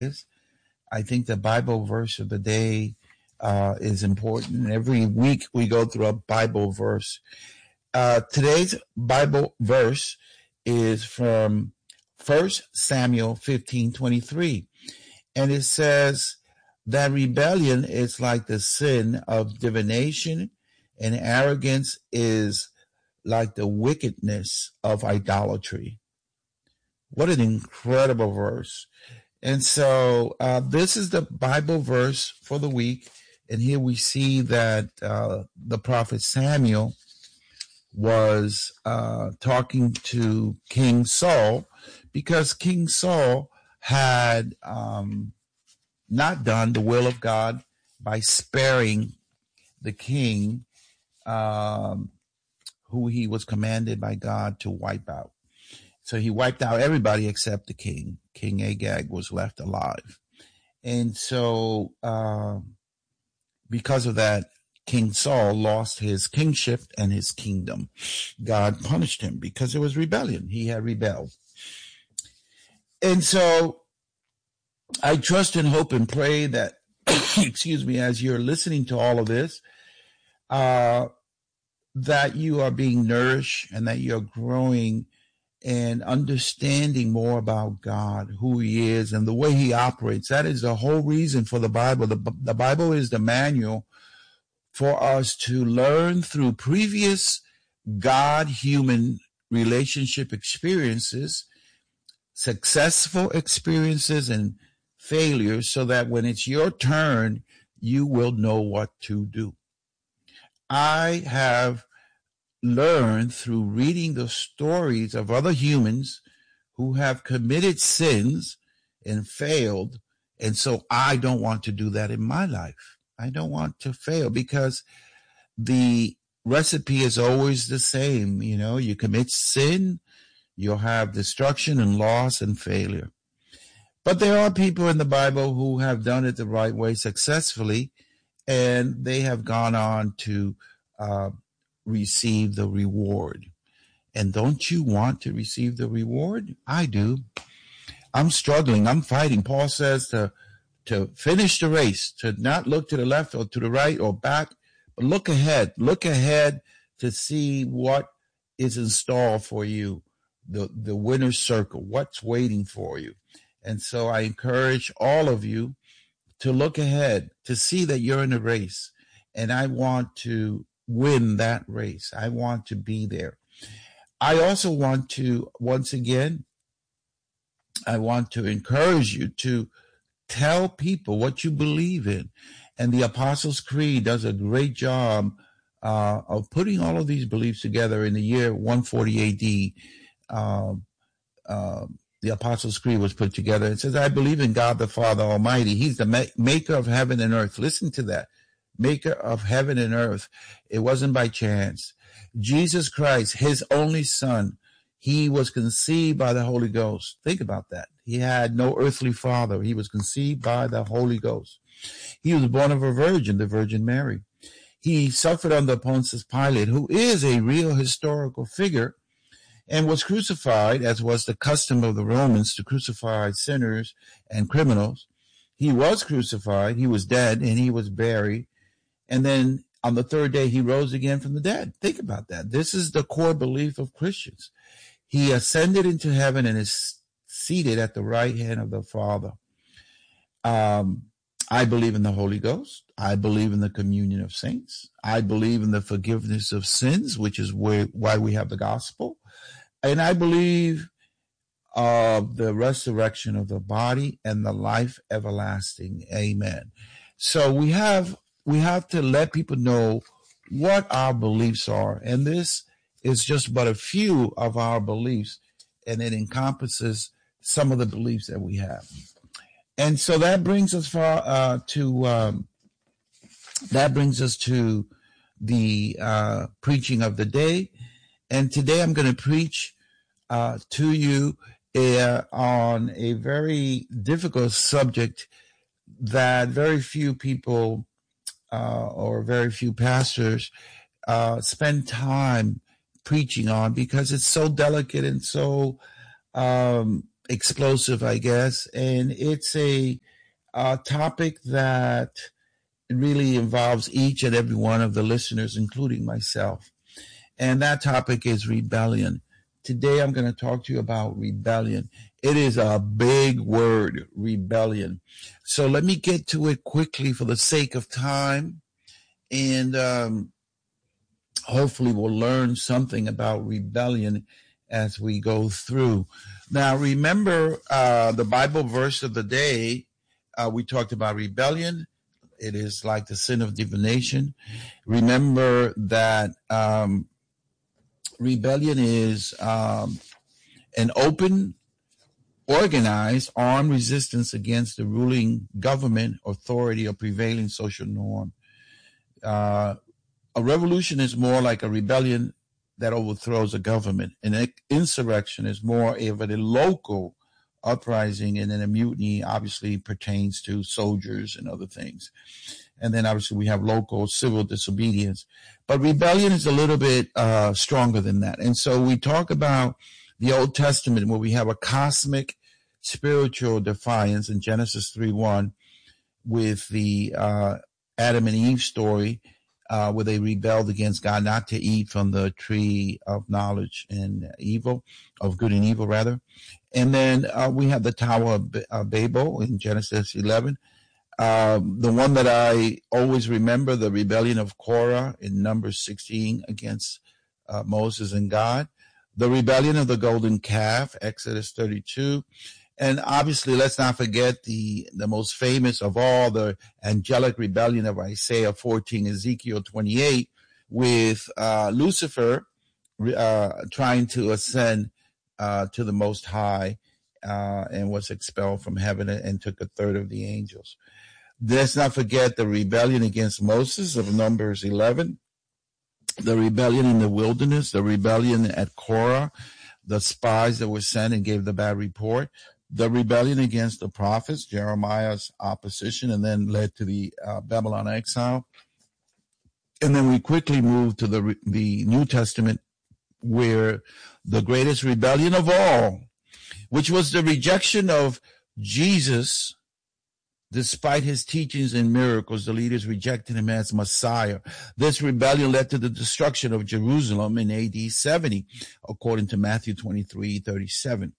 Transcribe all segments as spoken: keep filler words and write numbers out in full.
I think the Bible verse of the day uh, is important. Every week we go through a Bible verse. Uh, today's Bible verse is from First Samuel fifteen twenty-three. And it says that rebellion is like the sin of divination, and arrogance is like the wickedness of idolatry. What an incredible verse. And so uh, this is the Bible verse for the week. And here we see that uh, the prophet Samuel was uh, talking to King Saul, because King Saul had um, not done the will of God by sparing the king um, who he was commanded by God to wipe out. So he wiped out everybody except the king. King Agag was left alive. And so uh, because of that, King Saul lost his kingship and his kingdom. God punished him because there was rebellion. He had rebelled. And so I trust and hope and pray that, excuse me, as you're listening to all of this, uh, that you are being nourished and that you're growing and understanding more about God, who he is and the way he operates. That is the whole reason for the Bible. The, the Bible is the manual for us to learn through previous God-human relationship experiences, successful experiences and failures, so that when it's your turn, you will know what to do. I have learned through reading the stories of other humans who have committed sins and failed, and so I don't want to do that in my life. I don't want to fail because the recipe is always the same. You know, you commit sin, you'll have destruction and loss and failure. But there are people in the Bible who have done it the right way successfully, and they have gone on to uh, receive the reward. And don't you want to receive the reward? I do. I'm struggling. I'm fighting. Paul says to to finish the race, to not look to the left or to the right or back, but look ahead. Look ahead to see what is in store for you, the, the winner's circle, what's waiting for you. And so I encourage all of you to look ahead, to see that you're in a race. And I want to win that race. I want to be there. I also want to, once again, I want to encourage you to tell people what you believe in. And the Apostles' Creed does a great job uh, of putting all of these beliefs together. In the year one forty A D, um, uh, the Apostles' Creed was put together. It says, I believe in God the Father Almighty. He's the ma- maker of heaven and earth. Listen to that. Maker of heaven and earth. It wasn't by chance. Jesus Christ, his only son, he was conceived by the Holy Ghost. Think about that. He had no earthly father. He was conceived by the Holy Ghost. He was born of a virgin, the Virgin Mary. He suffered under Pontius Pilate, who is a real historical figure, and was crucified, as was the custom of the Romans to crucify sinners and criminals. He was crucified, he was dead, and he was buried. And then on the third day, he rose again from the dead. Think about that. This is the core belief of Christians. He ascended into heaven and is seated at the right hand of the Father. Um, I believe in the Holy Ghost. I believe in the communion of saints. I believe in the forgiveness of sins, which is where, why we have the gospel. And I believe of the resurrection of the body and the life everlasting. Amen. So we have, we have to let people know what our beliefs are. And this is just but a few of our beliefs, and it encompasses some of the beliefs that we have. And so that brings us far, uh, to, um, that brings us to the, uh, preaching of the day. And today I'm going to preach, uh, to you, uh, on a very difficult subject that very few people, uh, or very few pastors, uh, spend time preaching on, because it's so delicate and so, um, explosive, I guess, and it's a, a topic that really involves each and every one of the listeners, including myself. And that topic is rebellion. Today, I'm going to talk to you about rebellion. It is a big word, rebellion. So let me get to it quickly for the sake of time. And um, hopefully we'll learn something about rebellion as we go through. Now, remember uh, the Bible verse of the day. Uh, we talked about rebellion. It is like the sin of divination. Remember that um, rebellion is um, an open, organized, armed resistance against the ruling government, authority, or prevailing social norm. Uh, a revolution is more like a rebellion that overthrows a government. An insurrection is more of a local uprising, and then a mutiny obviously pertains to soldiers and other things. And then obviously we have local civil disobedience. But rebellion is a little bit uh, stronger than that. And so we talk about the Old Testament where we have a cosmic spiritual defiance in Genesis three one with the uh, Adam and Eve story, uh, where they rebelled against God not to eat from the tree of knowledge and evil, of good and evil rather. And then uh, we have the Tower of B- uh, Babel in Genesis eleven. Um, the one that I always remember, the rebellion of Korah in Numbers sixteen against uh, Moses and God. The rebellion of the golden calf, Exodus thirty-two. And obviously, let's not forget the, the most famous of all, the angelic rebellion of Isaiah fourteen, Ezekiel twenty-eight, with uh, Lucifer uh, trying to ascend uh, to the Most High uh, and was expelled from heaven and, and took a third of the angels. Let's not forget the rebellion against Moses of Numbers eleven, the rebellion in the wilderness, the rebellion at Korah, the spies that were sent and gave the bad report, the rebellion against the prophets, Jeremiah's opposition, and then led to the uh, Babylon exile. And then we quickly move to the the New Testament, where the greatest rebellion of all, which was the rejection of Jesus. Despite his teachings and miracles, the leaders rejected him as Messiah. This rebellion led to the destruction of Jerusalem in A D seventy, according to Matthew twenty-three thirty-seven.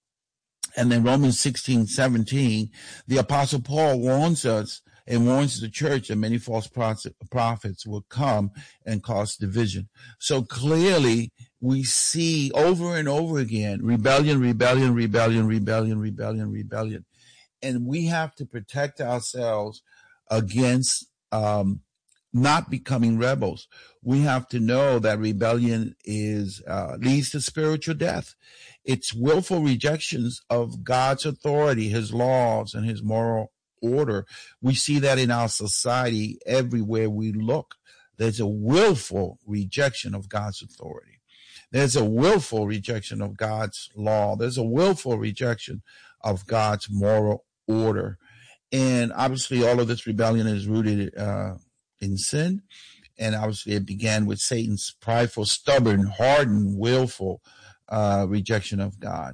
And then Romans sixteen seventeen, the Apostle Paul warns us and warns the church that many false prophets will come and cause division. So clearly, we see over and over again, rebellion, rebellion, rebellion, rebellion, rebellion, rebellion. And we have to protect ourselves against um, not becoming rebels. We have to know that rebellion is uh, leads to spiritual death. It's willful rejections of God's authority, his laws, and his moral order. We see that in our society everywhere we look. There's a willful rejection of God's authority. There's a willful rejection of God's law. There's a willful rejection of God's moral order. And obviously all of this rebellion is rooted uh, in sin. And obviously it began with Satan's prideful, stubborn, hardened, willful uh, rejection of God.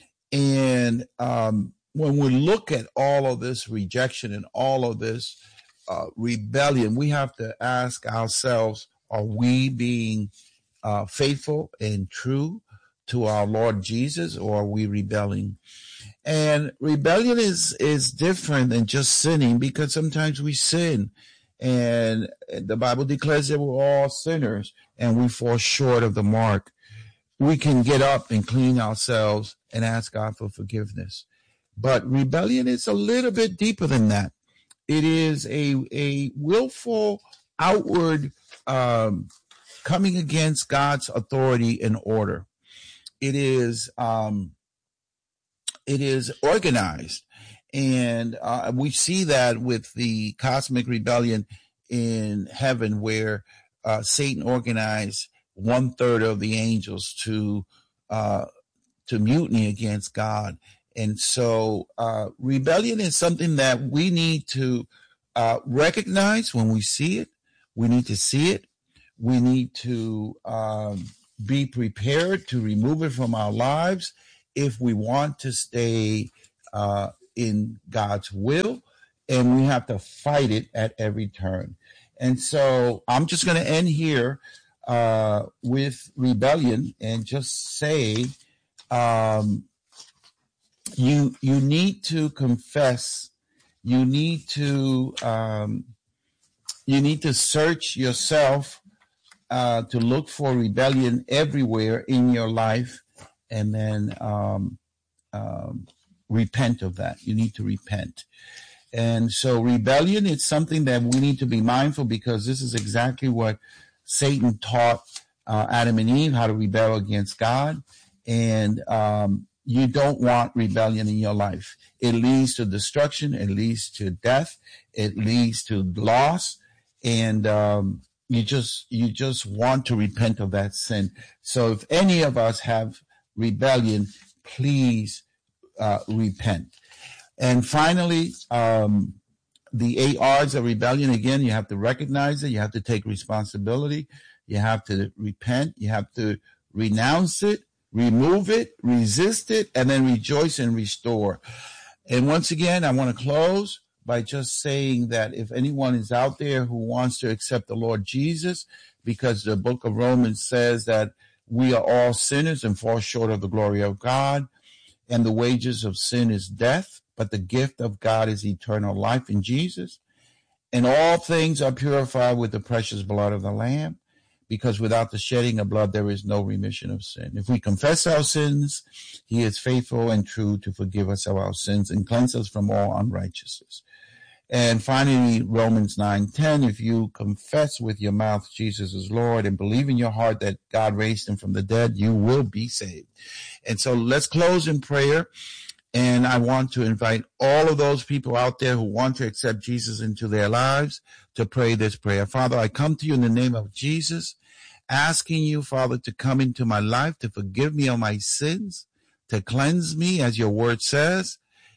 And um, when we look at all of this rejection and all of this uh, rebellion, we have to ask ourselves, are we being uh, faithful and true to our Lord Jesus, or are we rebelling? And rebellion is, is different than just sinning, because sometimes we sin, and the Bible declares that we're all sinners and we fall short of the mark. We can get up and clean ourselves and ask God for forgiveness. But rebellion is a little bit deeper than that. It is a, a willful outward um, coming against God's authority and order. It is um, it is organized, and uh, we see that with the cosmic rebellion in heaven, where uh, Satan organized one third of the angels to uh, to mutiny against God. And so uh, rebellion is something that we need to uh, recognize when we see it. We need to see it. We need to um, be prepared to remove it from our lives if we want to stay uh, in God's will, and we have to fight it at every turn. And so I'm just going to end here uh, with rebellion and just say, um, you you need to confess. You need to um, you need to search yourself uh, to look for rebellion everywhere in your life, and then um, um, repent of that. You need to repent. And so rebellion is something that we need to be mindful, because this is exactly what Satan taught uh, Adam and Eve, how to rebel against God. And um, you don't want rebellion in your life. It leads to destruction. It leads to death. It leads to loss. And um, you just you just want to repent of that sin. So if any of us have rebellion, please uh, repent. And finally, um, the eight R's of rebellion, again, you have to recognize it. You have to take responsibility. You have to repent. You have to renounce it, remove it, resist it, and then rejoice and restore. And once again, I want to close by just saying that if anyone is out there who wants to accept the Lord Jesus, because the book of Romans says that we are all sinners and fall short of the glory of God, and the wages of sin is death, but the gift of God is eternal life in Jesus. And all things are purified with the precious blood of the Lamb, because without the shedding of blood, there is no remission of sin. If we confess our sins, he is faithful and true to forgive us of our sins and cleanse us from all unrighteousness. And finally, Romans nine ten, if you confess with your mouth Jesus is Lord and believe in your heart that God raised him from the dead, you will be saved. And so let's close in prayer. And I want to invite all of those people out there who want to accept Jesus into their lives to pray this prayer. Father, I come to you in the name of Jesus, asking you, Father, to come into my life, to forgive me of my sins, to cleanse me, as your word says,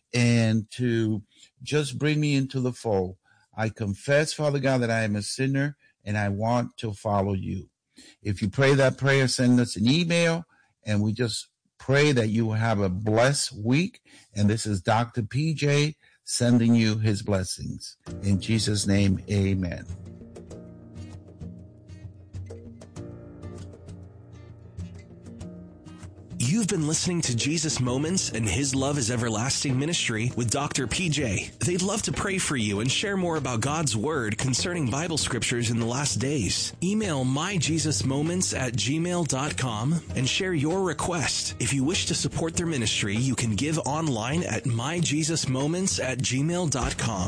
and to just bring me into the fold. I confess, Father God, that I am a sinner and I want to follow you. If you pray that prayer, send us an email, and we just pray that you will have a blessed week. And this is Doctor P J sending you his blessings. In Jesus' name, amen. You've been listening to Jesus Moments and His Love is Everlasting Ministry with Doctor P J. They'd love to pray for you and share more about God's Word concerning Bible scriptures in the last days. Email my jesus moments at gmail dot com and share your request. If you wish to support their ministry, you can give online at my jesus moments at gmail dot com.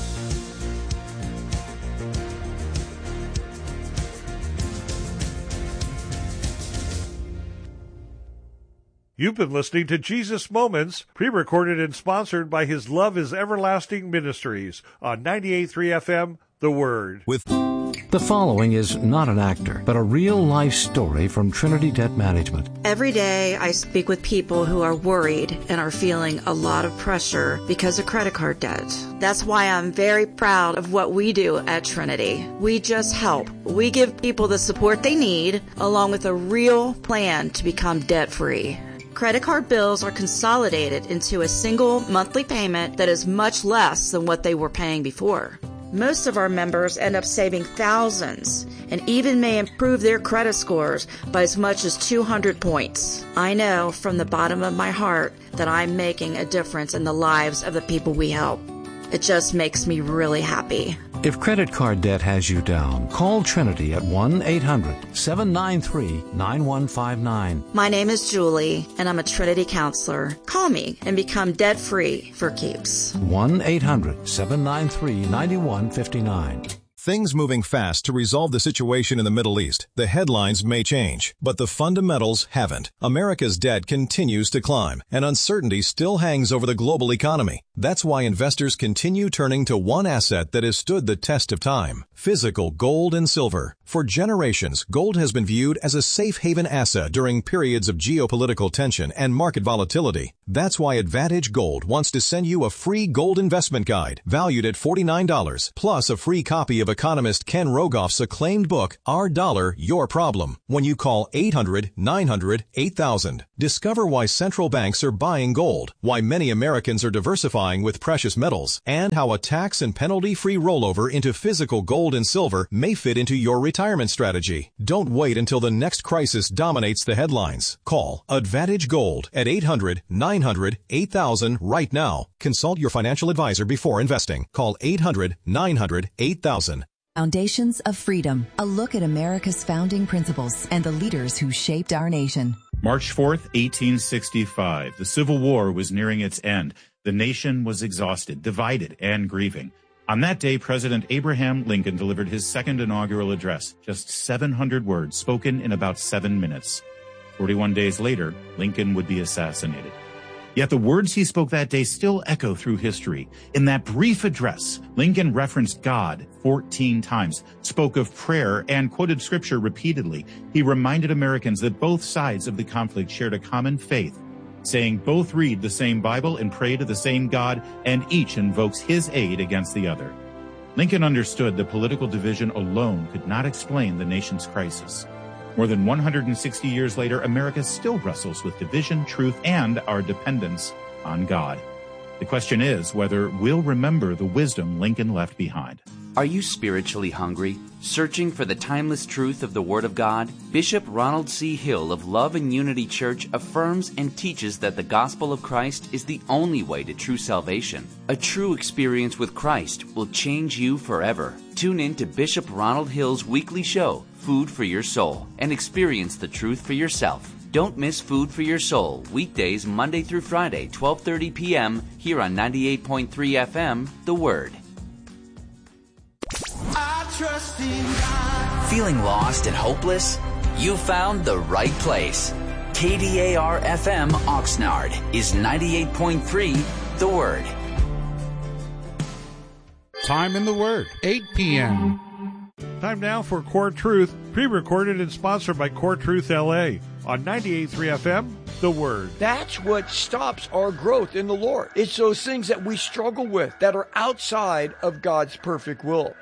You've been listening to Jesus Moments, pre-recorded and sponsored by His Love is Everlasting Ministries on ninety-eight point three F M, The Word. With the following is not an actor, but a real-life story from Trinity Debt Management. Every day I speak with people who are worried and are feeling a lot of pressure because of credit card debt. That's why I'm very proud of what we do at Trinity. We just help. We give people the support they need, along with a real plan to become debt-free. Credit card bills are consolidated into a single monthly payment that is much less than what they were paying before. Most of our members end up saving thousands and even may improve their credit scores by as much as two hundred points. I know from the bottom of my heart that I'm making a difference in the lives of the people we help. It just makes me really happy. If credit card debt has you down, call Trinity at one eight hundred seven nine three nine one five nine. My name is Julie, and I'm a Trinity counselor. Call me and become debt-free for keeps. one eight hundred seven nine three nine one five nine. Things moving fast to resolve the situation in the Middle East. The headlines may change, but the fundamentals haven't. America's debt continues to climb, and uncertainty still hangs over the global economy. That's why investors continue turning to one asset that has stood the test of time: physical gold and silver. For generations, gold has been viewed as a safe haven asset during periods of geopolitical tension and market volatility. That's why Advantage Gold wants to send you a free gold investment guide valued at forty-nine dollars, plus a free copy of economist Ken Rogoff's acclaimed book, Our Dollar, Your Problem, when you call eight hundred, nine hundred, eight thousand. Discover why central banks are buying gold, why many Americans are diversifying with precious metals, and how a tax and penalty-free rollover into physical gold and silver may fit into your retirement strategy. Don't wait until the next crisis dominates the headlines. Call Advantage Gold at eight hundred, nine hundred, eight thousand right now. Consult your financial advisor before investing. Call eight hundred, nine hundred, eight thousand. Foundations of Freedom, a look at America's founding principles and the leaders who shaped our nation. March fourth, eighteen sixty-five. The Civil War was nearing its end. The nation was exhausted, divided, and grieving. On that day, President Abraham Lincoln delivered his second inaugural address, just seven hundred words spoken in about seven minutes. forty-one days later, Lincoln would be assassinated. Yet the words he spoke that day still echo through history. In that brief address, Lincoln referenced God fourteen times, spoke of prayer, and quoted scripture repeatedly. He reminded Americans that both sides of the conflict shared a common faith, saying both read the same Bible and pray to the same God, and each invokes his aid against the other. Lincoln understood that political division alone could not explain the nation's crisis. More than one hundred sixty years later, America still wrestles with division, truth, and our dependence on God. The question is whether we'll remember the wisdom Lincoln left behind. Are you spiritually hungry, searching for the timeless truth of the Word of God? Bishop Ronald C. Hill of Love and Unity Church affirms and teaches that the gospel of Christ is the only way to true salvation. A true experience with Christ will change you forever. Tune in to Bishop Ronald Hill's weekly show, Food for Your Soul, and experience the truth for yourself. Don't miss Food for Your Soul, weekdays Monday through Friday, twelve thirty p.m. here on ninety-eight point three F M, The Word. I trust in God. Feeling lost and hopeless? You found the right place. K D A R F M Oxnard is ninety-eight point three The Word. Time in the Word, eight p.m. Time now for Core Truth, pre-recorded and sponsored by Core Truth L A on ninety-eight point three F M, The Word. That's what stops our growth in the Lord. It's those things that we struggle with that are outside of God's perfect will.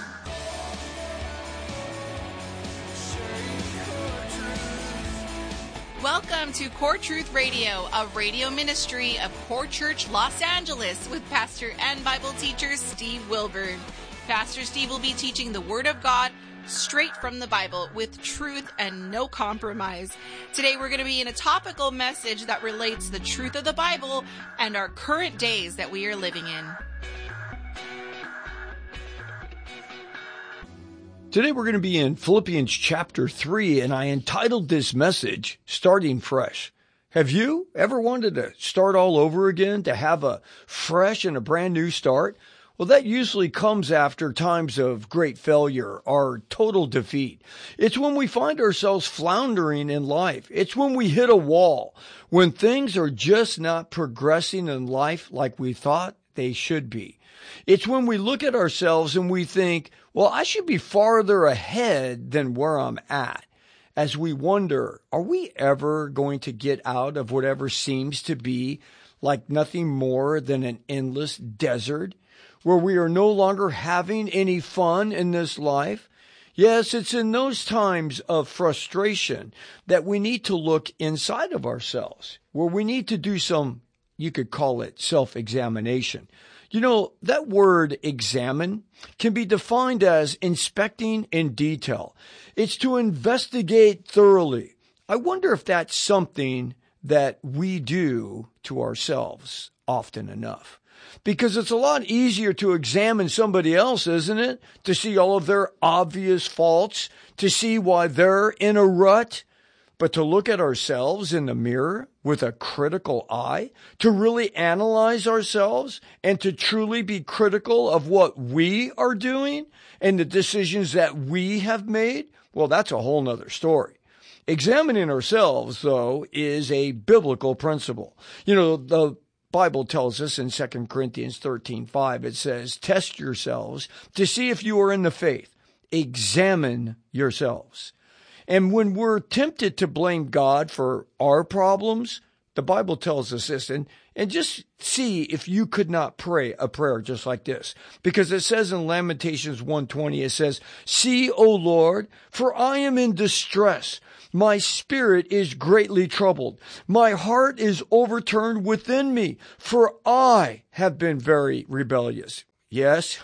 Welcome to Core Truth Radio, a radio ministry of Core Church Los Angeles with pastor and Bible teacher Steve Wilburn. Pastor Steve will be teaching the Word of God straight from the Bible with truth and no compromise. Today we're going to be in a topical message that relates the truth of the Bible and our current days that we are living in. Today we're going to be in Philippians chapter three, and I entitled this message, Starting Fresh. Have you ever wanted to start all over again, to have a fresh and a brand new start? Well, that usually comes after times of great failure or total defeat. It's when we find ourselves floundering in life. It's when we hit a wall, when things are just not progressing in life like we thought they should be. It's when we look at ourselves and we think, well, I should be farther ahead than where I'm at. As we wonder, are we ever going to get out of whatever seems to be like nothing more than an endless desert, where we are no longer having any fun in this life? Yes, it's in those times of frustration that we need to look inside of ourselves, where we need to do some, you could call it self-examination. You know, that word examine can be defined as inspecting in detail. It's to investigate thoroughly. I wonder if that's something that we do to ourselves often enough. Because it's a lot easier to examine somebody else, isn't it? To see all of their obvious faults, to see why they're in a rut. But to look at ourselves in the mirror with a critical eye, to really analyze ourselves and to truly be critical of what we are doing and the decisions that we have made, well, that's a whole nother story. Examining ourselves, though, is a biblical principle. You know, the Bible tells us in Second Corinthians thirteen five, it says, test yourselves to see if you are in the faith. Examine yourselves. And when we're tempted to blame God for our problems, the Bible tells us this, and, and just see if you could not pray a prayer just like this. Because it says in Lamentations one twenty, it says, "See, O Lord, for I am in distress. My spirit is greatly troubled. My heart is overturned within me, for I have been very rebellious." Yes,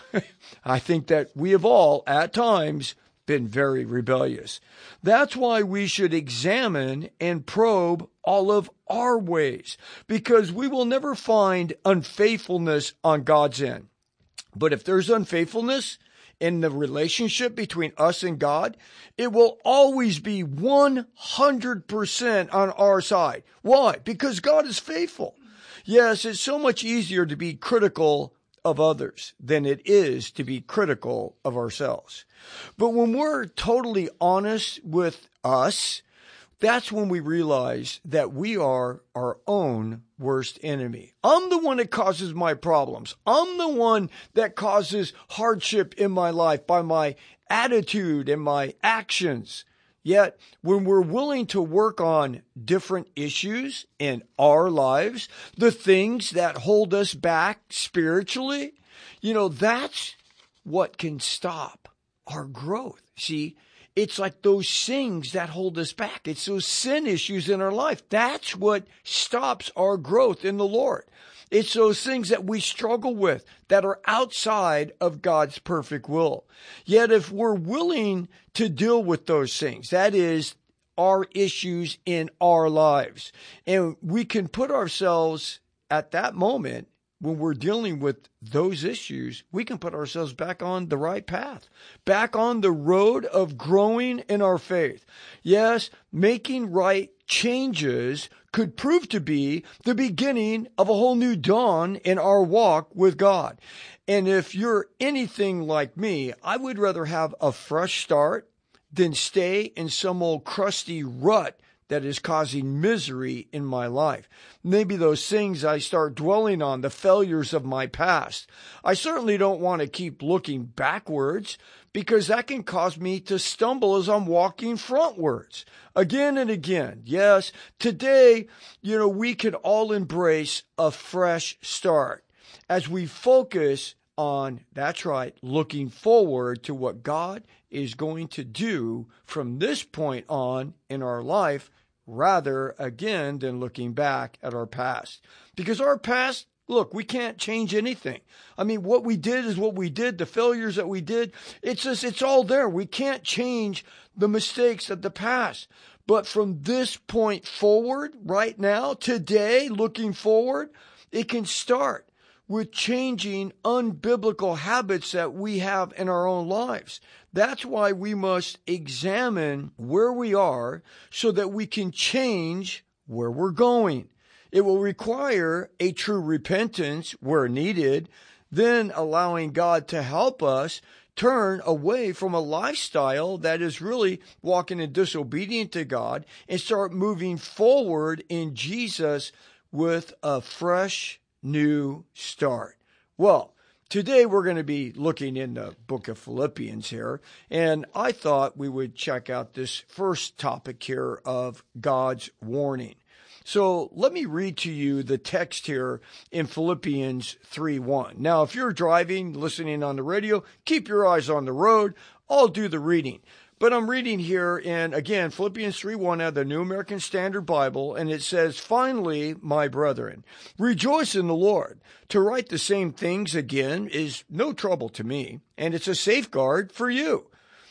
I think that we have all, at times, been very rebellious. That's why we should examine and probe all of our ways, because we will never find unfaithfulness on God's end. But if there's unfaithfulness in the relationship between us and God, it will always be one hundred percent on our side. Why? Because God is faithful. Yes, it's so much easier to be critical of others than it is to be critical of ourselves. But when we're totally honest with us, that's when we realize that we are our own worst enemy. I'm the one that causes my problems. I'm the one that causes hardship in my life by my attitude and my actions. Yet, when we're willing to work on different issues in our lives, the things that hold us back spiritually, you know, that's what can stop our growth. See, it's like those things that hold us back. It's those sin issues in our life. That's what stops our growth in the Lord. It's those things that we struggle with that are outside of God's perfect will. Yet if we're willing to deal with those things, that is our issues in our lives, and we can put ourselves at that moment when we're dealing with those issues, we can put ourselves back on the right path, back on the road of growing in our faith. Yes, making right changes could prove to be the beginning of a whole new dawn in our walk with God. And if you're anything like me, I would rather have a fresh start than stay in some old crusty rut that is causing misery in my life. Maybe those things I start dwelling on, the failures of my past. I certainly don't want to keep looking backwards, because that can cause me to stumble as I'm walking frontwards again and again. Yes, today, you know, we can all embrace a fresh start as we focus on, that's right, looking forward to what God is going to do from this point on in our life, rather, again, than looking back at our past. Because our past, look, we can't change anything. I mean, what we did is what we did. The failures that we did, it's just, it's all there. We can't change the mistakes of the past. But from this point forward, right now, today, looking forward, it can start with changing unbiblical habits that we have in our own lives. That's why we must examine where we are so that we can change where we're going. It will require a true repentance where needed, then allowing God to help us turn away from a lifestyle that is really walking in disobedience to God and start moving forward in Jesus with a fresh new start. Well, today we're going to be looking in the book of Philippians here, and I thought we would check out this first topic here of God's warning. So let me read to you the text here in Philippians three one. Now, if you're driving, listening on the radio, keep your eyes on the road. I'll do the reading. But I'm reading here in, again, Philippians three one out of the New American Standard Bible, and it says, "Finally, my brethren, rejoice in the Lord. To write the same things again is no trouble to me, and it's a safeguard for you.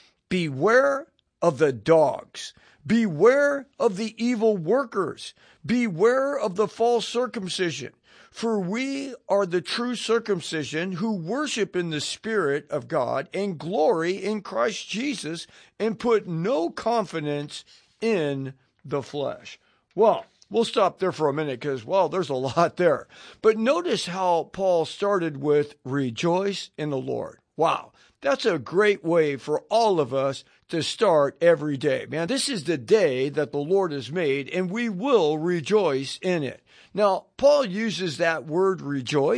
Beware of the dogs. Beware of the evil workers. Beware of the false circumcision. For we are the true circumcision who worship in the Spirit of God and glory in Christ Jesus and put no confidence in the flesh." Well, we'll stop there for a minute because, well, there's a lot there. But notice how Paul started with rejoice in the Lord. Wow, that's a great way for all of us to start every day. Man, this is the day that the Lord has made, and we will rejoice in it. Now, Paul uses that word rejoice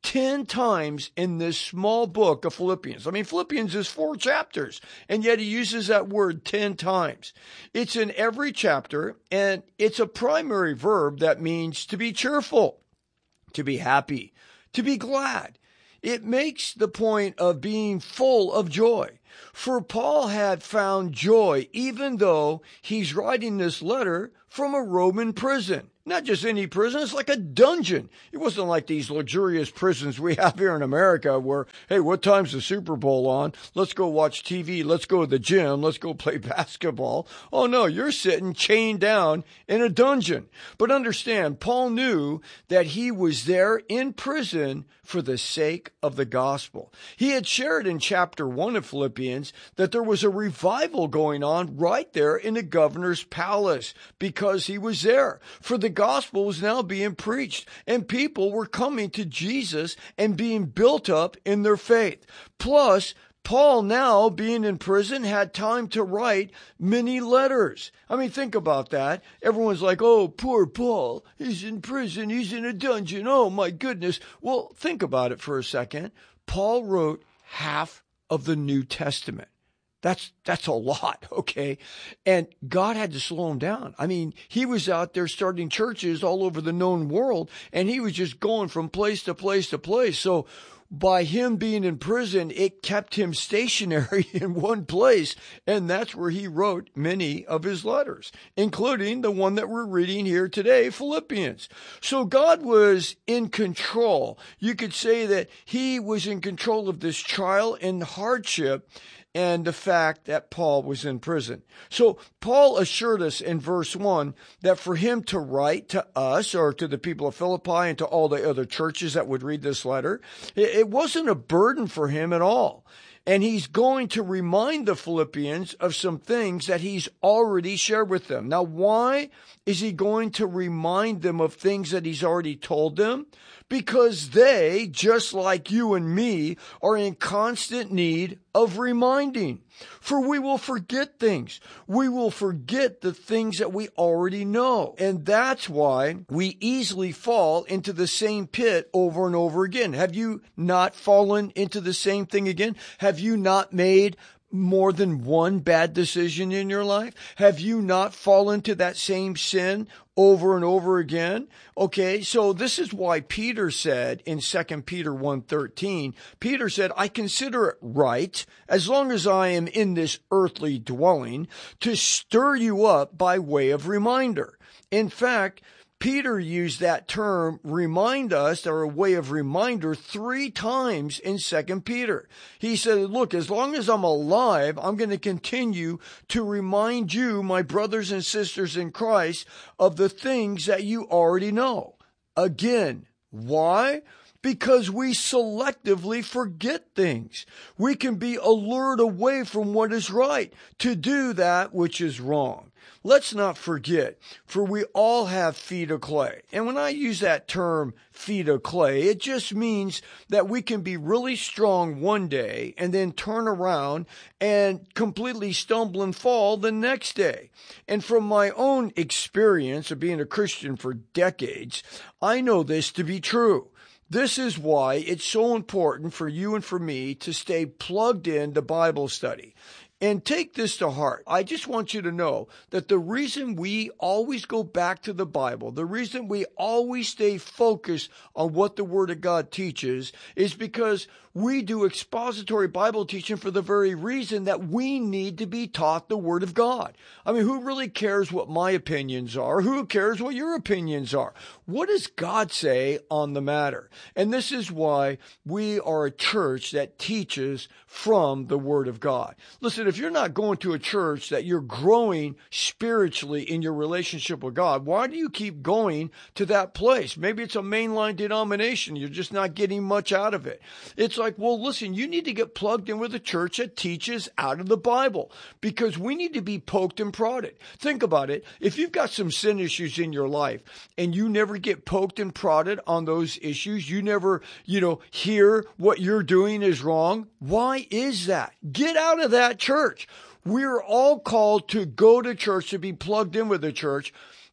ten times in this small book of Philippians. I mean, Philippians is four chapters, and yet he uses that word ten times. It's in every chapter, and it's a primary verb that means to be cheerful, to be happy, to be glad. It makes the point of being full of joy. For Paul had found joy even though he's writing this letter from a Roman prison. Not just any prison, it's like a dungeon. It wasn't like these luxurious prisons we have here in America where, hey, what time's the Super Bowl on? Let's go watch T V. Let's go to the gym. Let's go play basketball. Oh, no, you're sitting chained down in a dungeon. But understand, Paul knew that he was there in prison for the sake of the gospel. He had shared in chapter one of Philippians that there was a revival going on right there in the governor's palace because he was there. For the gospel was now being preached, and people were coming to Jesus and being built up in their faith. Plus, Paul, now being in prison, had time to write many letters. I mean, think about that. Everyone's like, oh, poor Paul. He's in prison. He's in a dungeon. Oh, my goodness. Well, think about it for a second. Paul wrote half of the New Testament. That's that's a lot, okay? And God had to slow him down. I mean, he was out there starting churches all over the known world, and he was just going from place to place to place. So by him being in prison, it kept him stationary in one place, and that's where he wrote many of his letters, including the one that we're reading here today, Philippians. So God was in control. You could say that he was in control of this trial and hardship, and the fact that Paul was in prison. So Paul assured us in verse one that for him to write to us or to the people of Philippi and to all the other churches that would read this letter, it wasn't a burden for him at all. And he's going to remind the Philippians of some things that he's already shared with them. Now, why is he going to remind them of things that he's already told them? Because they, just like you and me, are in constant need of reminding. For we will forget things. We will forget the things that we already know. And that's why we easily fall into the same pit over and over again. Have you not fallen into the same thing again? Have you not made more than one bad decision in your life? Have you not fallen to that same sin over and over again? Okay, so this is why Peter said in Second Peter one thirteen, Peter said, I consider it right, as long as I am in this earthly dwelling, to stir you up by way of reminder. In fact, Peter used that term, remind us, or a way of reminder, three times in Second Peter. He said, look, as long as I'm alive, I'm going to continue to remind you, my brothers and sisters in Christ, of the things that you already know. Again, why? Because we selectively forget things. We can be allured away from what is right to do that which is wrong. Let's not forget, for we all have feet of clay. And when I use that term, feet of clay, it just means that we can be really strong one day and then turn around and completely stumble and fall the next day. And from my own experience of being a Christian for decades, I know this to be true. This is why it's so important for you and for me to stay plugged in to Bible study. And take this to heart. I just want you to know that the reason we always go back to the Bible, the reason we always stay focused on what the Word of God teaches is because we do expository Bible teaching for the very reason that we need to be taught the Word of God. I mean, who really cares what my opinions are? Who cares what your opinions are? What does God say on the matter? And this is why we are a church that teaches from the Word of God. Listen, if you're not going to a church that you're growing spiritually in your relationship with God, why do you keep going to that place? Maybe it's a mainline denomination. You're just not getting much out of it. It's like, well, listen, you need to get plugged in with a church that teaches out of the Bible because we need to be poked and prodded. Think about it. If you've got some sin issues in your life and you never get poked and prodded on those issues, you never, you know, hear what you're doing is wrong. Why is that? Get out of that church. We're all called to go to church, to be plugged in with the church,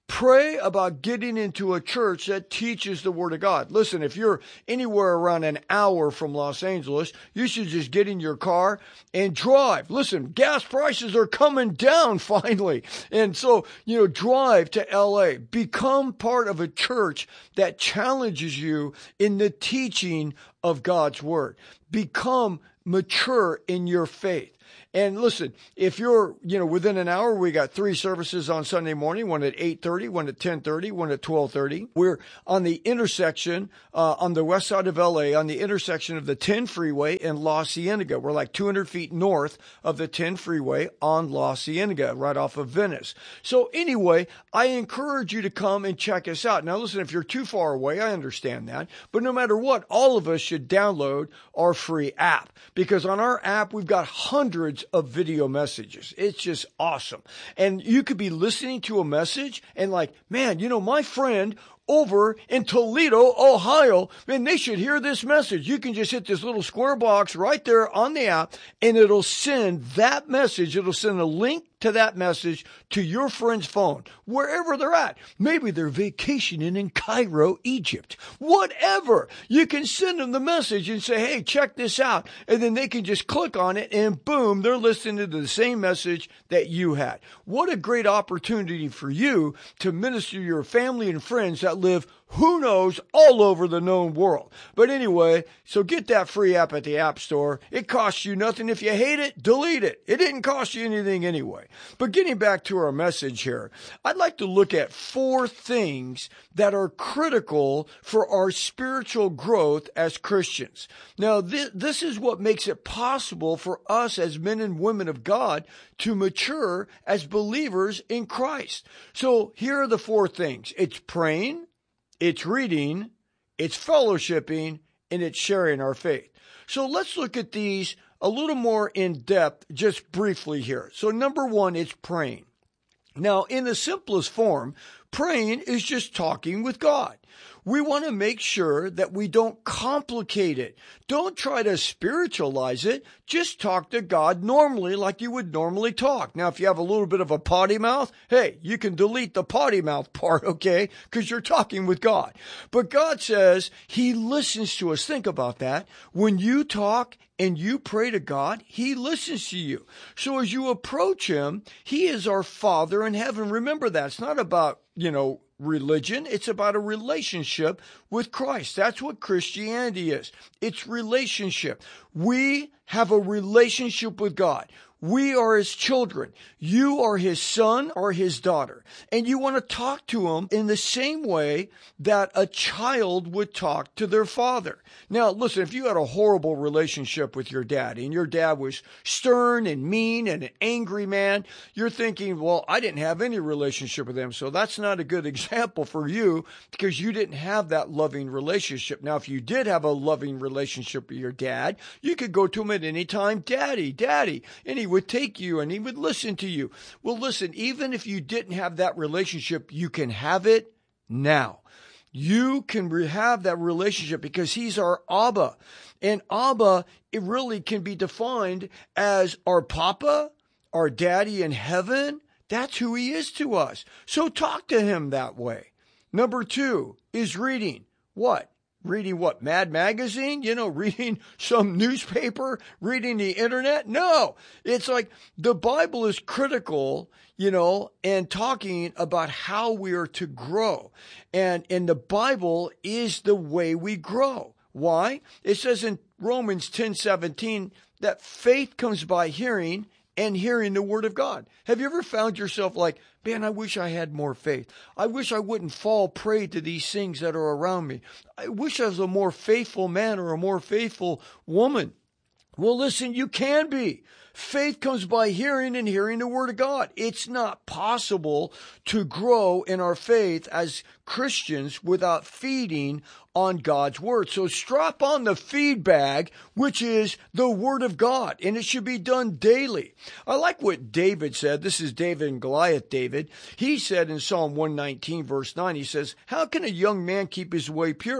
Pray about getting into a church that teaches the Word of God. Listen, if you're anywhere around an hour from Los Angeles, you should just get in your car and drive. Listen, gas prices are coming down finally. And so, you know, drive to L A. Become part of a church that challenges you in the teaching of God's Word. Become mature in your faith. And listen, if you're, you know, within an hour, we got three services on Sunday morning, one at eight thirty, one at ten thirty, one at twelve thirty. We're on the intersection, uh, on the west side of L A, on the intersection of the ten freeway and La Cienega. We're like two hundred feet north of the ten freeway on La Cienega, right off of Venice. So anyway, I encourage you to come and check us out. Now listen, if you're too far away, I understand that. But no matter what, all of us should download our free app, because on our app, we've got hundreds of video messages. It's just awesome. And you could be listening to a message and like, man, you know, my friend over in Toledo, Ohio, man, they should hear this message. You can just hit this little square box right there on the app, and it'll send that message. It'll send a link to that message to your friend's phone, wherever they're at. Maybe they're vacationing in Cairo, Egypt. Whatever. You can send them the message and say, hey, check this out. And then they can just click on it, and boom, they're listening to the same message that you had. What a great opportunity for you to minister to your family and friends that live, who knows, all over the known world. But anyway, so get that free app at the App Store. It costs you nothing. If you hate it, delete it. It didn't cost you anything anyway. But getting back to our message here, I'd like to look at four things that are critical for our spiritual growth as Christians. Now, this, this is what makes it possible for us as men and women of God to mature as believers in Christ. So here are the four things. It's praying, it's reading, it's fellowshipping, and it's sharing our faith. So let's look at these a little more in depth, just briefly here. So number one, it's praying. Now, in the simplest form, praying is just talking with God. We want to make sure that we don't complicate it. Don't try to spiritualize it. Just talk to God normally like you would normally talk. Now, if you have a little bit of a potty mouth, hey, you can delete the potty mouth part, okay? Because you're talking with God. But God says He listens to us. Think about that. When you talk and you pray to God, He listens to you. So as you approach Him, He is our Father in heaven. Remember that. It's not about, you know, religion. It's about a relationship with Christ. That's what Christianity is. It's relationship. We have a relationship with God. We are His children. You are His son or His daughter. And you want to talk to Him in the same way that a child would talk to their father. Now, listen, if you had a horrible relationship with your dad and your dad was stern and mean and an angry man, you're thinking, well, I didn't have any relationship with him. So that's not a good example for you because you didn't have that loving relationship. Now, if you did have a loving relationship with your dad, you could go to him at any time, Daddy, Daddy, and he would take you and He would listen to you. Well, listen, even if you didn't have that relationship, you can have it now. You can have that relationship because He's our Abba. And Abba, it really can be defined as our Papa, our Daddy in heaven. That's who He is to us. So talk to Him that way. Number two is reading. What? Reading what? Mad Magazine? You know, reading some newspaper? Reading the internet? No. It's like the Bible is critical, you know, and talking about how we are to grow. And, and the Bible is the way we grow. Why? It says in Romans ten seventeen that faith comes by hearing and hearing the Word of God. Have you ever found yourself like, man, I wish I had more faith. I wish I wouldn't fall prey to these things that are around me. I wish I was a more faithful man or a more faithful woman. Well, listen, you can be. Faith comes by hearing and hearing the Word of God. It's not possible to grow in our faith as Christians without feeding on God's Word. So strap on the feed bag, which is the Word of God, and it should be done daily. I like what David said. This is David and Goliath, David. He said in Psalm one nineteen, verse nine, he says, how can a young man keep his way pure?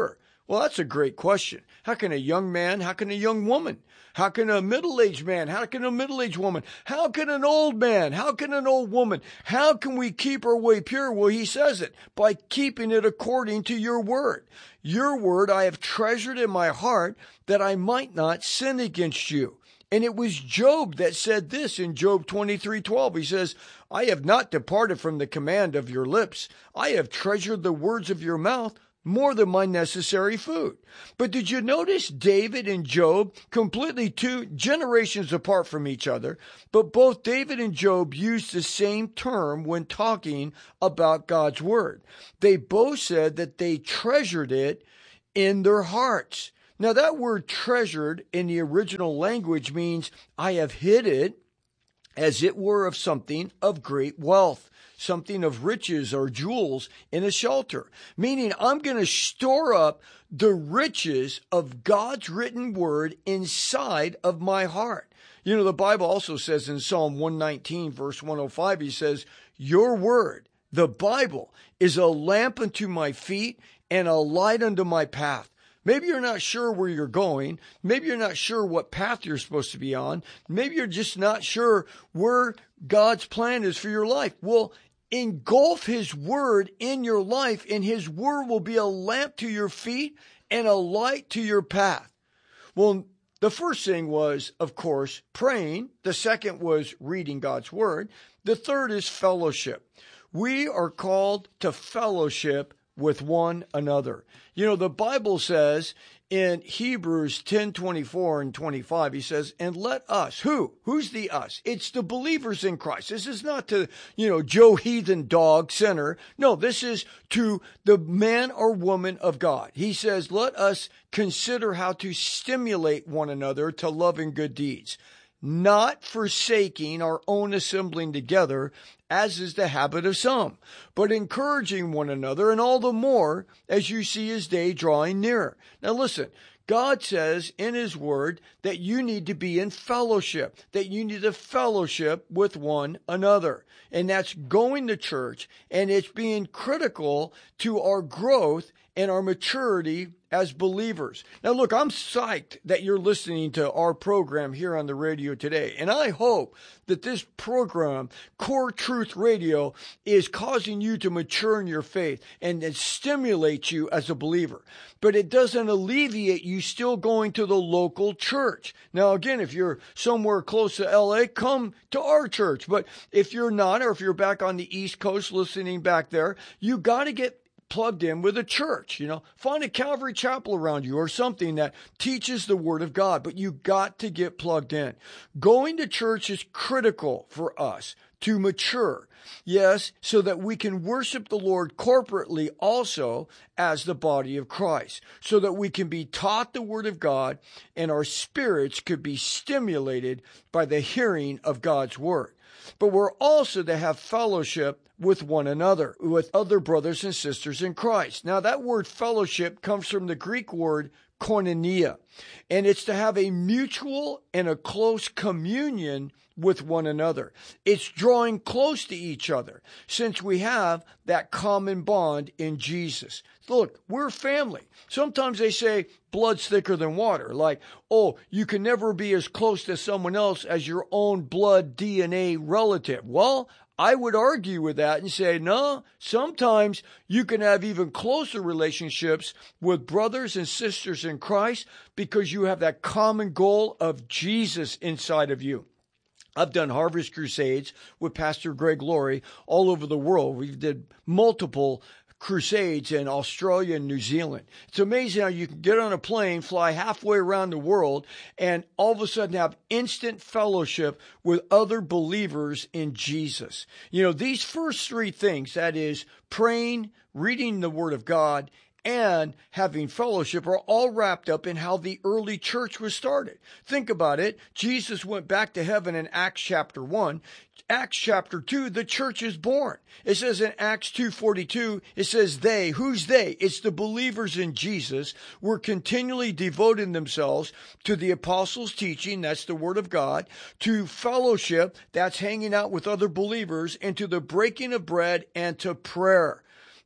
Well, that's a great question. How can a young man, how can a young woman, how can a middle-aged man, how can a middle-aged woman, how can an old man, how can an old woman, how can we keep our way pure? Well, he says it, by keeping it according to your word. Your word I have treasured in my heart that I might not sin against you. And it was Job that said this in Job twenty-three twelve. He says, I have not departed from the command of your lips. I have treasured the words of your mouth more than my necessary food. But did you notice David and Job, completely two generations apart from each other, but both David and Job used the same term when talking about God's word. They both said that they treasured it in their hearts. Now that word treasured in the original language means I have hid it as it were of something of great wealth, something of riches or jewels in a shelter, meaning I'm going to store up the riches of God's written word inside of my heart. You know, the Bible also says in Psalm one nineteen, verse one oh five, he says, your word, the Bible, is a lamp unto my feet and a light unto my path. Maybe you're not sure where you're going. Maybe you're not sure what path you're supposed to be on. Maybe you're just not sure where God's plan is for your life. Well, engulf his word in your life, and his word will be a lamp to your feet and a light to your path. Well, the first thing was, of course, praying. The second was reading God's word. The third is fellowship. We are called to fellowship with one another. You know, the Bible says in Hebrews ten twenty-four and twenty-five, he says, and let us, who? Who's the us? It's the believers in Christ. This is not to, you know, Joe Heathen Dog Center. No, this is to the man or woman of God. He says, let us consider how to stimulate one another to love and good deeds, not forsaking our own assembling together, as is the habit of some, but encouraging one another, and all the more as you see his day drawing nearer. Now listen, God says in his word that you need to be in fellowship, that you need to fellowship with one another. And that's going to church, and it's being critical to our growth and our maturity as believers. Now look, I'm psyched that you're listening to our program here on the radio today. And I hope that this program, Core Truth Radio, is causing you to mature in your faith and, and stimulate you as a believer. But it doesn't alleviate you still going to the local church. Now again, if you're somewhere close to L A, come to our church. But if you're not, or if you're back on the East Coast listening back there, you got to get plugged in with a church. You know, find a Calvary Chapel around you or something that teaches the Word of God, but you got to get plugged in. Going to church is critical for us to mature. Yes, so that we can worship the Lord corporately also as the body of Christ, so that we can be taught the Word of God and our spirits could be stimulated by the hearing of God's Word. But we're also to have fellowship with one another, with other brothers and sisters in Christ. Now, that word fellowship comes from the Greek word koinonia, and it's to have a mutual and a close communion with one another. It's drawing close to each other since we have that common bond in Jesus. Look, we're family. Sometimes they say blood's thicker than water. Like, oh, you can never be as close to someone else as your own blood D N A relative. Well, I would argue with that and say, no, sometimes you can have even closer relationships with brothers and sisters in Christ because you have that common goal of Jesus inside of you. I've done Harvest Crusades with Pastor Greg Laurie all over the world. We did multiple crusades in Australia and New Zealand. It's amazing how you can get on a plane, fly halfway around the world, and all of a sudden have instant fellowship with other believers in Jesus. You know, these first three things, that is praying, reading the Word of God, and having fellowship, are all wrapped up in how the early church was started. Think about it. Jesus went back to heaven in Acts chapter one. Acts chapter two, the church is born. It says in Acts two forty-two, it says they, who's they? It's the believers in Jesus, were continually devoting themselves to the apostles' teaching, that's the Word of God, to fellowship, that's hanging out with other believers, and to the breaking of bread and to prayer.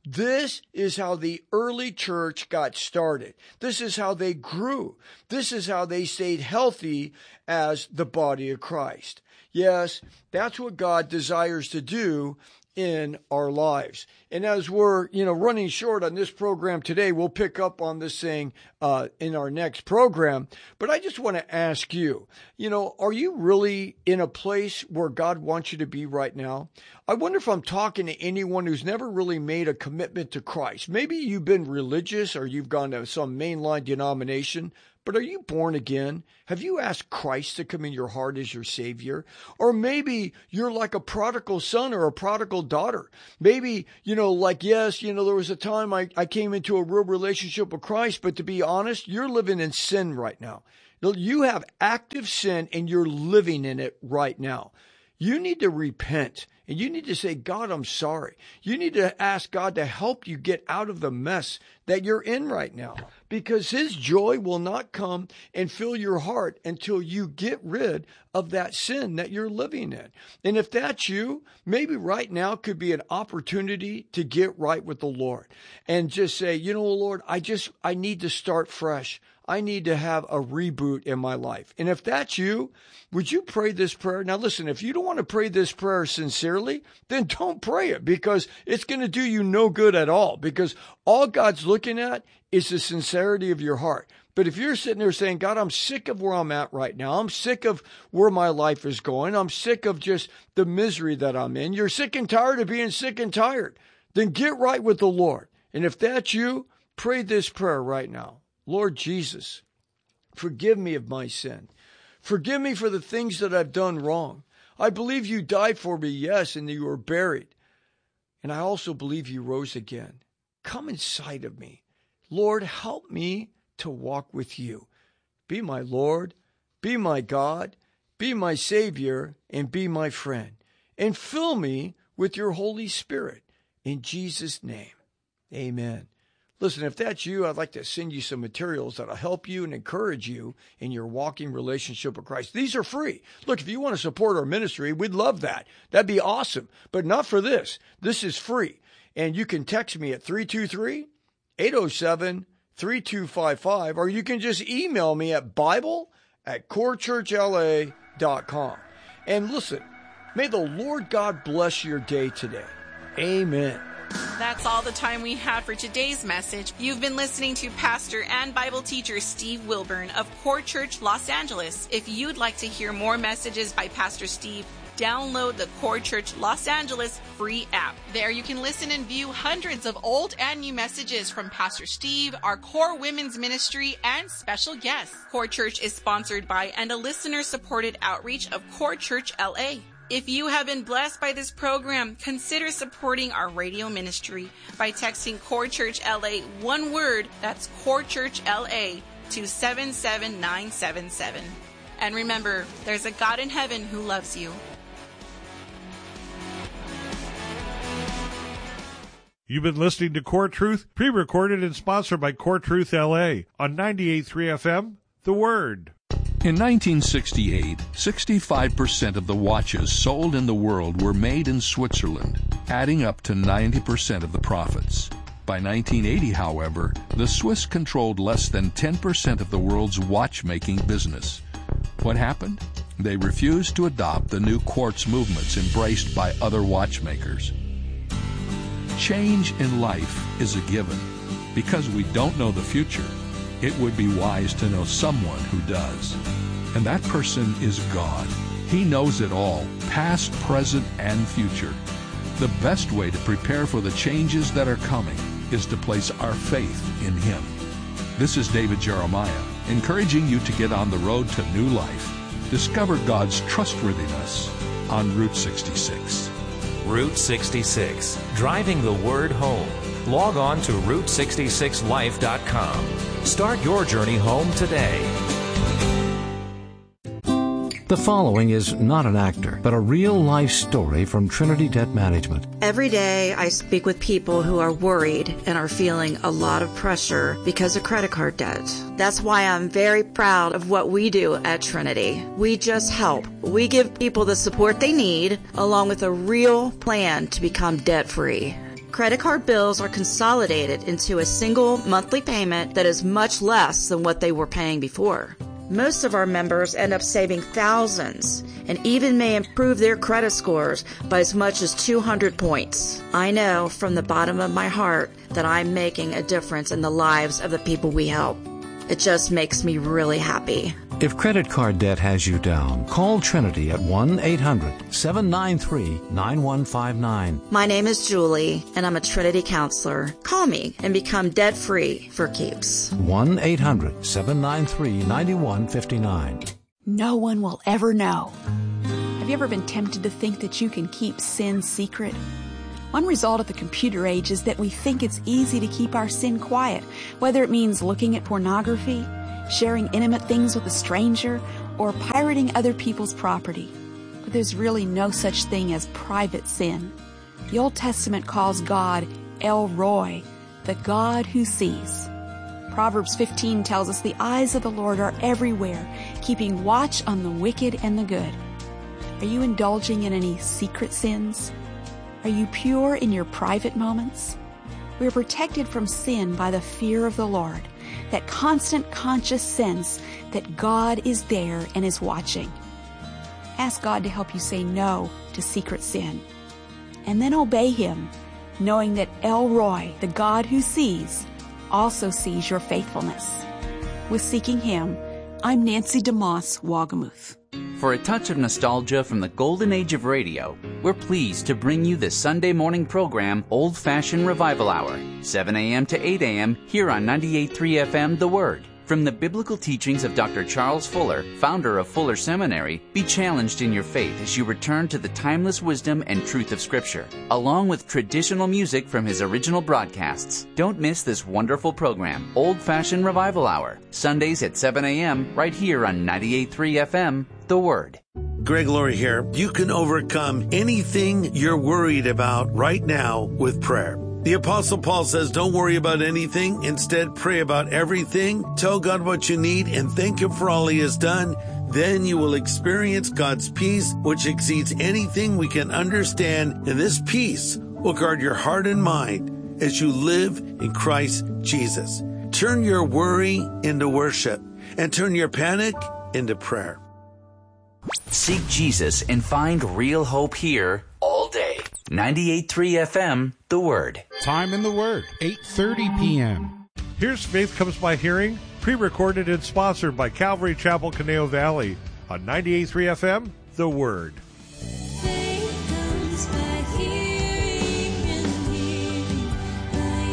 This is how the early church got started. This is how they grew. This is how they stayed healthy as the body of Christ. Yes, that's what God desires to do in our lives. And as we're, you know, running short on this program today, we'll pick up on this thing uh, in our next program. But I just want to ask you, you know, are you really in a place where God wants you to be right now? I wonder if I'm talking to anyone who's never really made a commitment to Christ. Maybe you've been religious or you've gone to some mainline denomination, but are you born again? Have you asked Christ to come in your heart as your Savior? Or maybe you're like a prodigal son or a prodigal daughter. Maybe, you know, like, yes, you know, there was a time I, I came into a real relationship with Christ, but to be honest, you're living in sin right now. You have active sin and you're living in it right now. You need to repent and you need to say, God, I'm sorry. You need to ask God to help you get out of the mess that you're in right now, because his joy will not come and fill your heart until you get rid of that sin that you're living in. And if that's you, maybe right now could be an opportunity to get right with the Lord and just say, you know, Lord, I just, I need to start fresh. I need to have a reboot in my life. And if that's you, would you pray this prayer? Now, listen, if you don't want to pray this prayer sincerely, then don't pray it, because it's going to do you no good at all, because all God's looking at is the sincerity of your heart. But if you're sitting there saying, God, I'm sick of where I'm at right now. I'm sick of where my life is going. I'm sick of just the misery that I'm in. You're sick and tired of being sick and tired. Then get right with the Lord. And if that's you, pray this prayer right now. Lord Jesus, forgive me of my sin. Forgive me for the things that I've done wrong. I believe you died for me, yes, and you were buried. And I also believe you rose again. Come inside of me. Lord, help me to walk with you. Be my Lord, be my God, be my Savior, and be my friend. And fill me with your Holy Spirit. In Jesus' name, amen. Listen, if that's you, I'd like to send you some materials that'll help you and encourage you in your walking relationship with Christ. These are free. Look, if you want to support our ministry, we'd love that. That'd be awesome. But not for this. This is free. And you can text me at three two three, eight oh seven, three two five five, or you can just email me at Bible at core church L A dot com. And listen, may the Lord God bless your day today. Amen. That's all the time we have for today's message. You've been listening to pastor and Bible teacher Steve Wilburn of Core Church Los Angeles. If you'd like to hear more messages by Pastor Steve, download the Core Church Los Angeles free app. There you can listen and view hundreds of old and new messages from Pastor Steve, our Core Women's Ministry, and special guests. Core Church is sponsored by and a listener-supported outreach of Core Church L A. If you have been blessed by this program, consider supporting our radio ministry by texting Core Church L A, one word, that's Core Church L A, to seven seven nine seven seven. And remember, there's a God in heaven who loves you. You've been listening to Core Truth, pre-recorded and sponsored by Core Truth L A on ninety-eight point three F M, The Word. In nineteen sixty-eight, sixty-five percent of the watches sold in the world were made in Switzerland, adding up to ninety percent of the profits. By nineteen eighty, however, the Swiss controlled less than ten percent of the world's watchmaking business. What happened? They refused to adopt the new quartz movements embraced by other watchmakers. Change in life is a given. Because we don't know the future, it would be wise to know someone who does. And that person is God. He knows it all, past, present, and future. The best way to prepare for the changes that are coming is to place our faith in Him. This is David Jeremiah, encouraging you to get on the road to new life. Discover God's trustworthiness on Route sixty-six. Route sixty-six, driving the word home. Log on to route sixty-six life dot com. Start your journey home today. The following is not an actor, but a real-life story from Trinity Debt Management. Every day I speak with people who are worried and are feeling a lot of pressure because of credit card debt. That's why I'm very proud of what we do at Trinity. We just help. We give people the support they need, along with a real plan to become debt-free. Credit card bills are consolidated into a single monthly payment that is much less than what they were paying before. Most of our members end up saving thousands and even may improve their credit scores by as much as two hundred points. I know from the bottom of my heart that I'm making a difference in the lives of the people we help. It just makes me really happy. If credit card debt has you down, call Trinity at one eight hundred seven nine three nine one five nine. My name is Julie, and I'm a Trinity counselor. Call me and become debt-free for keeps. one eight hundred seven nine three nine one five nine. No one will ever know. Have you ever been tempted to think that you can keep sin secret? One result of the computer age is that we think it's easy to keep our sin quiet, whether it means looking at pornography, sharing intimate things with a stranger, or pirating other people's property. But there's really no such thing as private sin. The Old Testament calls God El Roi, the God who sees. Proverbs fifteen tells us the eyes of the Lord are everywhere, keeping watch on the wicked and the good. Are you indulging in any secret sins? Are you pure in your private moments? We are protected from sin by the fear of the Lord, that constant conscious sense that God is there and is watching. Ask God to help you say no to secret sin, and then obey Him, knowing that El Roi, the God who sees, also sees your faithfulness. With Seeking Him, I'm Nancy DeMoss Wagamuth. For a touch of nostalgia from the golden age of radio, we're pleased to bring you the Sunday morning program Old Fashioned Revival Hour, seven a.m. to eight a.m. here on ninety-eight point three F M The Word. From the biblical teachings of Doctor Charles Fuller, founder of Fuller Seminary, be challenged in your faith as you return to the timeless wisdom and truth of Scripture, along with traditional music from his original broadcasts. Don't miss this wonderful program, Old Fashioned Revival Hour, Sundays at seven a.m. right here on ninety-eight point three F M The Word. Greg Laurie here. You can overcome anything you're worried about right now with prayer. The Apostle Paul says, don't worry about anything. Instead, pray about everything. Tell God what you need and thank Him for all He has done. Then you will experience God's peace, which exceeds anything we can understand. And this peace will guard your heart and mind as you live in Christ Jesus. Turn your worry into worship and turn your panic into prayer. Seek Jesus and find real hope here all day. ninety-eight point three F M, The Word. Time in the Word, eight thirty p.m. Here's Faith Comes by Hearing, pre-recorded and sponsored by Calvary Chapel, Conejo Valley on ninety-eight point three F M, The Word. Faith comes by hearing and hearing by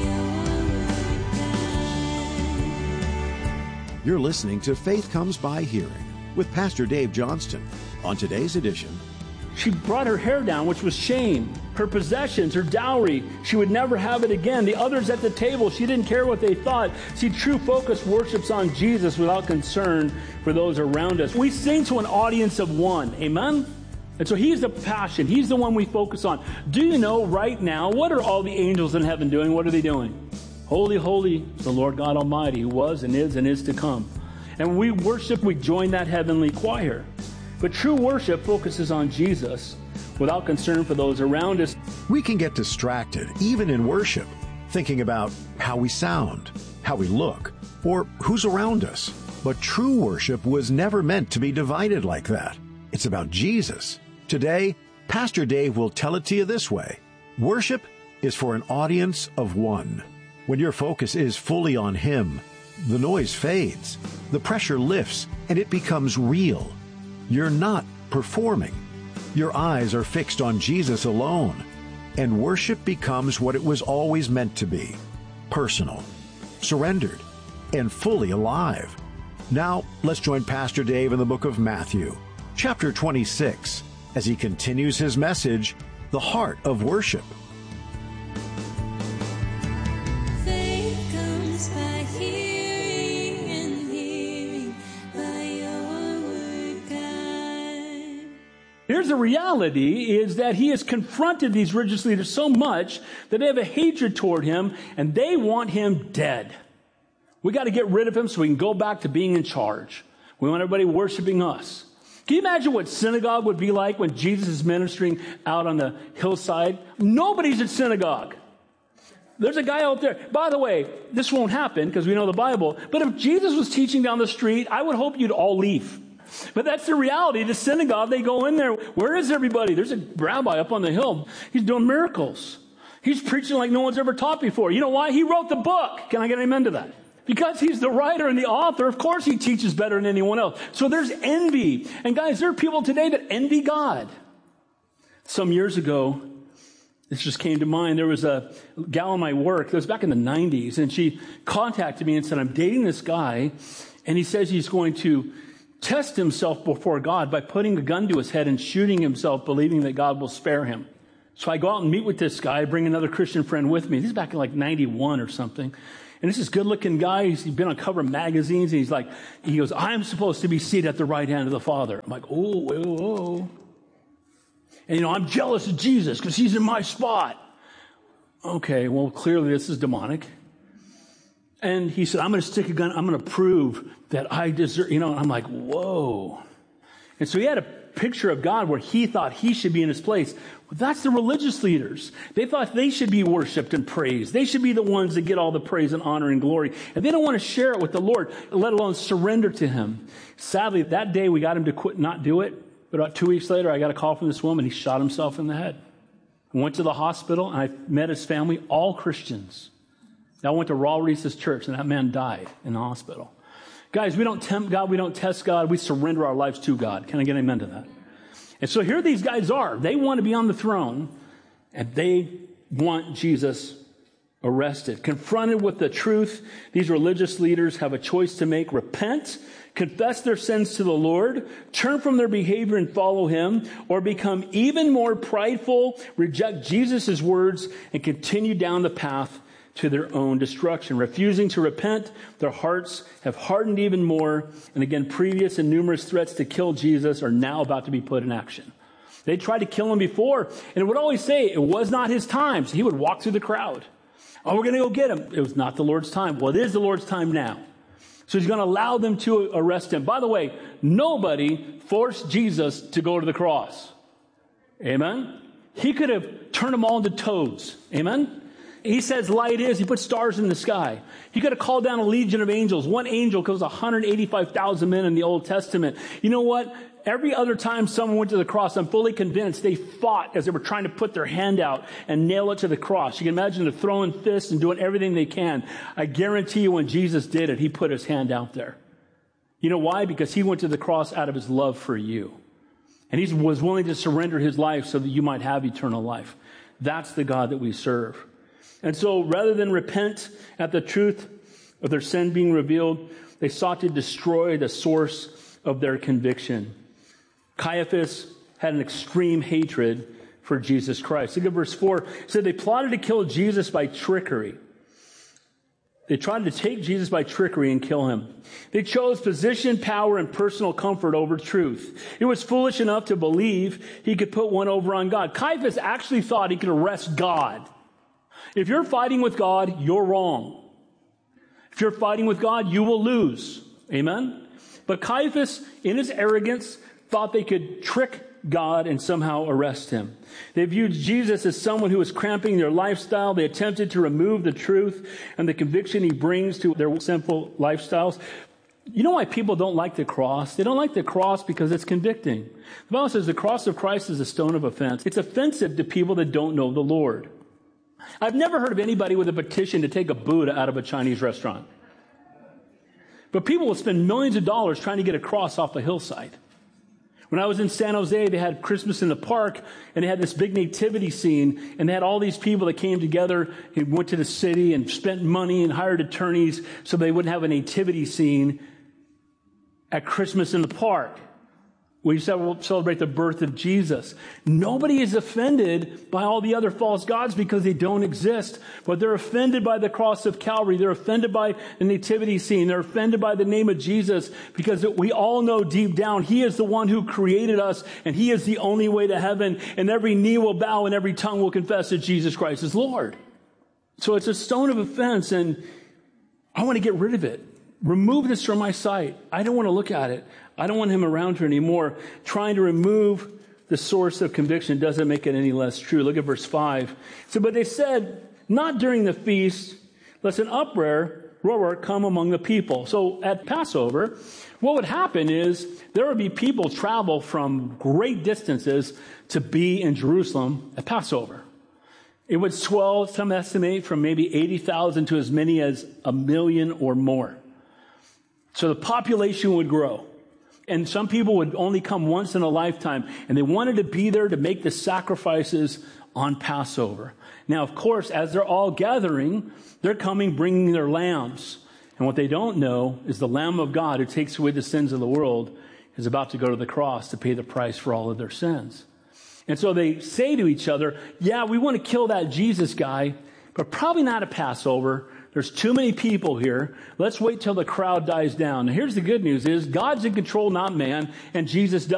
your word, God. You're listening to Faith Comes by Hearing with Pastor Dave Johnston. On today's edition, she brought her hair down, which was shame. Her possessions, her dowry, she would never have it again. The others at the table, she didn't care what they thought. See, true focus worships on Jesus without concern for those around us. We sing to an audience of one, amen? And so He's the passion. He's the one we focus on. Do you know right now, what are all the angels in heaven doing? What are they doing? Holy, holy is the Lord God Almighty, who was and is and is to come. And when we worship, we join that heavenly choir. But true worship focuses on Jesus without concern for those around us. We can get distracted, even in worship, thinking about how we sound, how we look, or who's around us. But true worship was never meant to be divided like that. It's about Jesus. Today, Pastor Dave will tell it to you this way. Worship is for an audience of one. When your focus is fully on Him, the noise fades, the pressure lifts, and it becomes real. You're not performing. Your eyes are fixed on Jesus alone, and worship becomes what it was always meant to be, personal, surrendered, and fully alive. Now, let's join Pastor Dave in the book of Matthew, chapter twenty-six, as he continues his message, The Heart of Worship. Here's the reality is that He has confronted these religious leaders so much that they have a hatred toward Him and they want Him dead. We got to get rid of Him so we can go back to being in charge. We want everybody worshiping us. Can you imagine what synagogue would be like when Jesus is ministering out on the hillside? Nobody's at synagogue. There's a guy out there. By the way, this won't happen because we know the Bible. But if Jesus was teaching down the street, I would hope you'd all leave. But that's the reality. The synagogue, they go in there. Where is everybody? There's a rabbi up on the hill. He's doing miracles. He's preaching like no one's ever taught before. You know why? He wrote the book. Can I get an amen to that? Because he's the writer and the author, of course he teaches better than anyone else. So there's envy. And guys, there are people today that envy God. Some years ago, this just came to mind. There was a gal in my work. It was back in the nineties. And she contacted me and said, I'm dating this guy. And he says he's going to test himself before God by putting a gun to his head and shooting himself, believing that God will spare him. So I go out and meet with this guy, bring another Christian friend with me. This is back in like ninety-one or something. And this is a good-looking guy. He's been on cover of magazines. And he's like, he goes, I'm supposed to be seated at the right hand of the Father. I'm like, oh, whoa, whoa. And, you know, I'm jealous of Jesus because he's in my spot. Okay, well, clearly this is demonic. And he said, I'm going to stick a gun. I'm going to prove that I deserve, you know, and I'm like, whoa. And so he had a picture of God where he thought he should be in his place. Well, that's the religious leaders. They thought they should be worshiped and praised. They should be the ones that get all the praise and honor and glory. And they don't want to share it with the Lord, let alone surrender to him. Sadly, that day we got him to quit, not do it. But about two weeks later, I got a call from this woman. He shot himself in the head. I went to the hospital and I met his family, all Christians. I went to Raw Reese's church, and that man died in the hospital. Guys, we don't tempt God. We don't test God. We surrender our lives to God. Can I get an amen to that? And so here these guys are. They want to be on the throne, and they want Jesus arrested. Confronted with the truth, these religious leaders have a choice to make. Repent, confess their sins to the Lord, turn from their behavior and follow him, or become even more prideful, reject Jesus' words, and continue down the path to their own destruction. Refusing to repent, their hearts have hardened even more. And again, previous and numerous threats to kill Jesus are now about to be put in action. They tried to kill him before, and it would always say it was not his time. So he would walk through the crowd. Oh, we're going to go get him. It was not the Lord's time. Well, it is the Lord's time now. So he's going to allow them to arrest him. By the way, nobody forced Jesus to go to the cross. Amen? He could have turned them all into toads. Amen? He says light is. He put stars in the sky. He could have called down a legion of angels. One angel kills one hundred eighty-five thousand men in the Old Testament. You know what? Every other time someone went to the cross, I'm fully convinced they fought as they were trying to put their hand out and nail it to the cross. You can imagine them throwing fists and doing everything they can. I guarantee you when Jesus did it, he put his hand out there. You know why? Because he went to the cross out of his love for you. And he was willing to surrender his life so that you might have eternal life. That's the God that we serve. And so rather than repent at the truth of their sin being revealed, they sought to destroy the source of their conviction. Caiaphas had an extreme hatred for Jesus Christ. Look at verse four. It said they plotted to kill Jesus by trickery. They tried to take Jesus by trickery and kill him. They chose position, power, and personal comfort over truth. It was foolish enough to believe he could put one over on God. Caiaphas actually thought he could arrest God. If you're fighting with God, you're wrong. If you're fighting with God, you will lose. Amen? But Caiaphas, in his arrogance, thought they could trick God and somehow arrest him. They viewed Jesus as someone who was cramping their lifestyle. They attempted to remove the truth and the conviction he brings to their sinful lifestyles. You know why people don't like the cross? They don't like the cross because it's convicting. The Bible says the cross of Christ is a stone of offense. It's offensive to people that don't know the Lord. I've never heard of anybody with a petition to take a Buddha out of a Chinese restaurant. But people will spend millions of dollars trying to get a cross off a hillside. When I was in San Jose, they had Christmas in the park, and they had this big nativity scene, and they had all these people that came together and went to the city and spent money and hired attorneys so they wouldn't have a nativity scene at Christmas in the park. We celebrate the birth of Jesus. Nobody is offended by all the other false gods because they don't exist. But they're offended by the cross of Calvary. They're offended by the nativity scene. They're offended by the name of Jesus because we all know deep down He is the one who created us and He is the only way to heaven. And every knee will bow and every tongue will confess that Jesus Christ is Lord. So it's a stone of offense, and I want to get rid of it. Remove this from my sight. I don't want to look at it. I don't want him around here anymore. Trying to remove the source of conviction doesn't make it any less true. Look at verse five. So, but they said, not during the feast, lest an uproar roar come among the people. So at Passover, what would happen is there would be people travel from great distances to be in Jerusalem at Passover. It would swell, some estimate, from maybe eighty thousand to as many as a million or more. So the population would grow. And some people would only come once in a lifetime, and they wanted to be there to make the sacrifices on Passover. Now, of course, as they're all gathering, they're coming bringing their lambs. And what they don't know is the Lamb of God who takes away the sins of the world is about to go to the cross to pay the price for all of their sins. And so they say to each other, yeah, we want to kill that Jesus guy, but probably not at Passover. There's too many people here. Let's wait till the crowd dies down. And here's the good news is God's in control, not man, and Jesus does